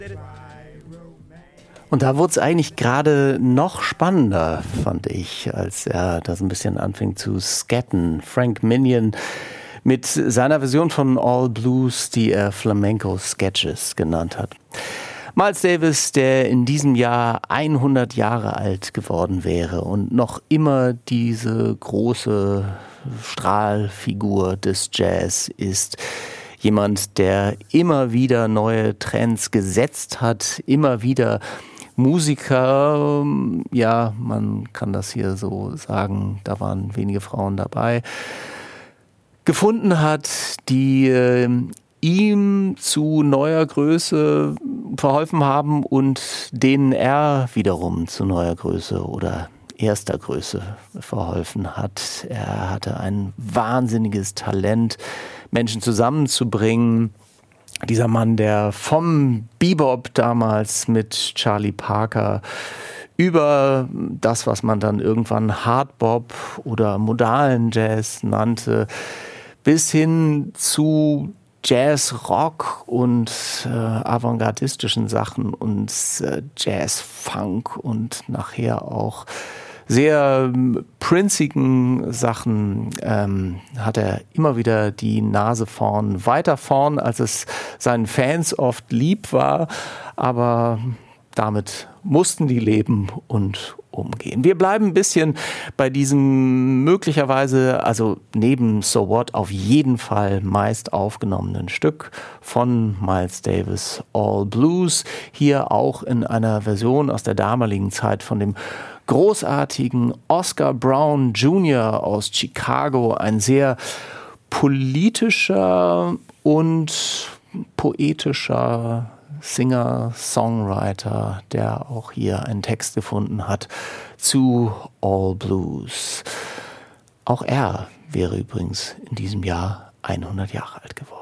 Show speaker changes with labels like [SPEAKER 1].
[SPEAKER 1] Und da wurde es eigentlich gerade noch spannender, fand ich, als er das ein bisschen anfing zu scatten. Frank Minion mit seiner Version von All Blues, die er Flamenco Sketches genannt hat. Miles Davis, der in diesem Jahr 100 Jahre alt geworden wäre und noch immer diese große Strahlfigur des Jazz ist. Jemand, der immer wieder neue Trends gesetzt hat, immer wieder Musiker, ja, man kann das hier so sagen, da waren wenige Frauen dabei, gefunden hat, die ihm zu neuer Größe verholfen haben und denen er wiederum zu neuer Größe oder erster Größe verholfen hat. Er hatte ein wahnsinniges Talent, Menschen zusammenzubringen. Dieser Mann, der vom Bebop damals mit Charlie Parker über das, was man dann irgendwann Hardbop oder modalen Jazz nannte, bis hin zu Jazz, Rock und avantgardistischen Sachen und Jazz, Funk und nachher auch sehr prinzigen Sachen hat er immer wieder die Nase vorn, weiter vorn, als es seinen Fans oft lieb war, aber damit mussten die leben und umgehen. Wir bleiben ein bisschen bei diesem möglicherweise, also neben So What, auf jeden Fall meist aufgenommenen Stück von Miles Davis, All Blues. Hier auch in einer Version aus der damaligen Zeit von dem großartigen Oscar Brown Jr. aus Chicago. Ein sehr politischer und poetischer Singer, Songwriter, der auch hier einen Text gefunden hat zu All Blues. Auch er wäre übrigens in diesem Jahr 100 Jahre alt geworden.